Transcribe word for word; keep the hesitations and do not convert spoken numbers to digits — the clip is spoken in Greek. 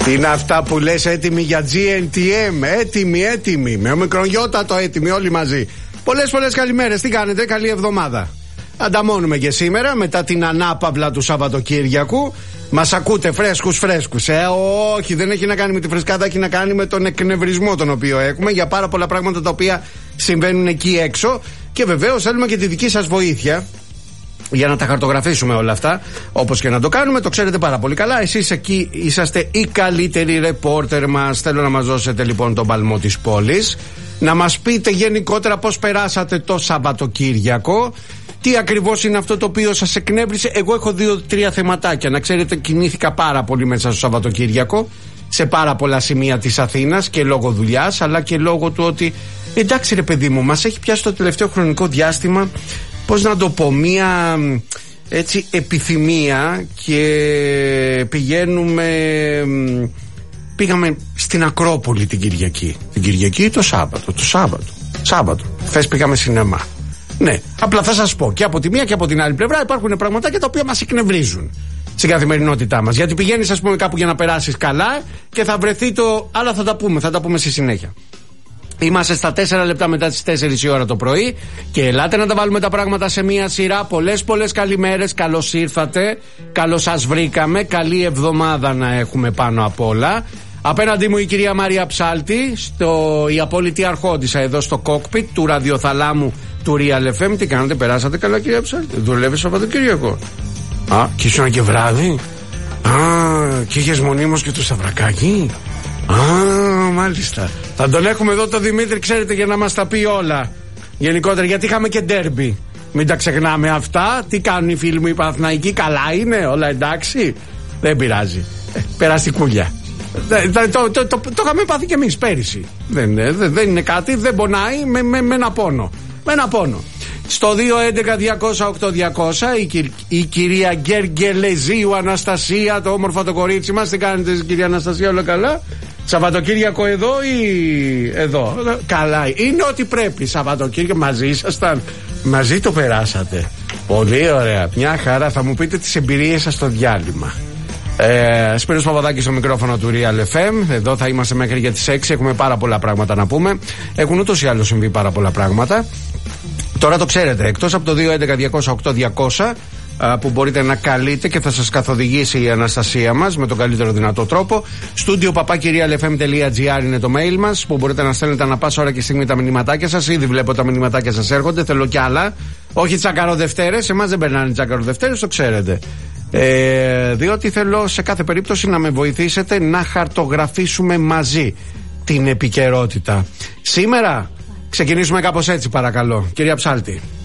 Τι είναι αυτά που λες, έτοιμοι για τζι εν τι εμ? Έτοιμοι, έτοιμοι. Με ομικρονιότατο έτοιμοι όλοι μαζί. Πολλές πολλές καλημέρες. Τι κάνετε, καλή εβδομάδα. Ανταμώνουμε και σήμερα μετά την ανάπαυλα του Σαββατοκύριακου. Μας ακούτε φρέσκους φρέσκους. Ε, όχι, δεν έχει να κάνει με τη φρεσκάδα, έχει να κάνει με τον εκνευρισμό τον οποίο έχουμε για πάρα πολλά πράγματα τα οποία συμβαίνουν εκεί έξω. Και βεβαίως θέλουμε και τη δική σας βοήθεια για να τα χαρτογραφήσουμε όλα αυτά. Όπως και να το κάνουμε, το ξέρετε πάρα πολύ καλά. Εσείς εκεί είσαστε οι καλύτεροι ρεπόρτερ μας. Θέλω να μας δώσετε λοιπόν τον παλμό της πόλης, να μας πείτε γενικότερα πώς περάσατε το Σαββατοκύριακο, τι ακριβώς είναι αυτό το οποίο σας εκνεύρισε. Εγώ έχω δύο-τρία θεματάκια. Να ξέρετε, κινήθηκα πάρα πολύ μέσα στο Σαββατοκύριακο σε πάρα πολλά σημεία της Αθήνας και λόγω δουλειάς, αλλά και λόγω του ότι εντάξει ρε παιδί μου, μας έχει πιάσει το τελευταίο χρονικό διάστημα, πώς να το πω, μία έτσι επιθυμία, και πηγαίνουμε, πήγαμε στην Ακρόπολη την Κυριακή. Την Κυριακή ή το Σάββατο? Το Σάββατο. Σάββατο. Χθες πήγαμε σινεμά. Ναι, απλά θα σας πω, και από τη μία και από την άλλη πλευρά υπάρχουν πραγματάκια τα οποία μας εκνευρίζουν στην καθημερινότητά μας. Γιατί πηγαίνεις, ας πούμε, κάπου για να περάσεις καλά και θα βρεθεί το. Αλλά θα τα πούμε, θα τα πούμε στη συνέχεια. Είμαστε στα τέσσερα λεπτά μετά τις τέσσερις η ώρα το πρωί και ελάτε να τα βάλουμε τα πράγματα σε μία σειρά. Πολλές πολλές καλημέρες, καλώς ήρθατε, καλώς σας βρήκαμε, καλή εβδομάδα να έχουμε πάνω απ' όλα. Απέναντί μου η κυρία Μαρία Ψάλτη, στο, η απόλυτη αρχόντισσα εδώ στο κόκπιτ του ραδιοθαλάμου του Real εφ εμ. Τι κάνετε, περάσατε καλά κυρία Ψάλτη? Δουλεύεις Σαββατοκύριακο? Α, και ήσουν και βράδυ? Α, και είχες μονίμως και το Σταυρακάκι? Α, μάλιστα. Θα τον έχουμε εδώ το Δημήτρη, ξέρετε, για να μας τα πει όλα. Γενικότερα, γιατί είχαμε και ντέρμπι. Μην τα ξεχνάμε αυτά. Τι κάνουν οι φίλοι μου οι Παναθηναϊκοί? Καλά είναι, όλα εντάξει? Δεν πειράζει. Ε, περαστικούλια. Το, το, το, το, το είχαμε πάθει και εμείς πέρυσι. Δεν, δεν, δεν είναι κάτι, δεν πονάει, με, με, με ένα πόνο. Με ένα πόνο. Στο δύο έντεκα διακόσια οκτώ διακόσια η, κυ, η κυρία Γκεργελεζίου Αναστασία, το όμορφο το κορίτσι μας. Τι κάνετε κυρία Αναστασία, όλα καλά? Σαββατοκύριακο εδώ ή εδώ? Καλά, είναι ό,τι πρέπει. Σαββατοκύριακο μαζί ήσασταν, μαζί το περάσατε? Πολύ ωραία, μια χαρά. Θα μου πείτε τις εμπειρίες σας στο διάλειμμα. Ε, Σπύρος Παπαδάκης στο μικρόφωνο του Real εφ εμ. Εδώ θα είμαστε μέχρι για τις έξι. Έχουμε πάρα πολλά πράγματα να πούμε. Έχουν ούτως ή άλλως συμβεί πάρα πολλά πράγματα. Τώρα το ξέρετε, εκτός από το δύο έντεκα διακόσια οκτώ διακόσια που μπορείτε να καλείτε και θα σας καθοδηγήσει η Αναστασία μας με τον καλύτερο δυνατό τρόπο. Στούντιο παπάκι real f m τελεία g r είναι το mail μας, που μπορείτε να στέλνετε ανά πάσα ώρα και στιγμή τα μηνυματάκια σας. Ήδη βλέπω τα μηνυματάκια σας έρχονται, θέλω κι άλλα. Όχι τσακαροδευτέρες, εμάς δεν περνάνε τσακαροδευτέρες, το ξέρετε. Ε, διότι θέλω σε κάθε περίπτωση να με βοηθήσετε να χαρτογραφήσουμε μαζί την επικαιρότητα. Σήμερα ξεκινήσουμε κάπως έτσι, παρακαλώ. Κυρία Ψάλτη.